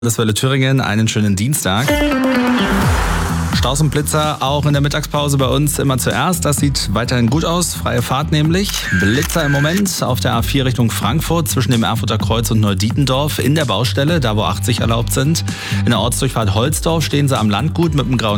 Landeswelle Thüringen, einen schönen Dienstag. Staus und Blitzer auch in der Mittagspause bei uns immer zuerst. Das sieht weiterhin gut aus. Freie Fahrt nämlich. Blitzer im Moment auf der A4 Richtung Frankfurt zwischen dem Erfurter Kreuz und Neudietendorf in der Baustelle, da wo 80 erlaubt sind. In der Ortsdurchfahrt Holzdorf stehen sie am Landgut mit dem grauen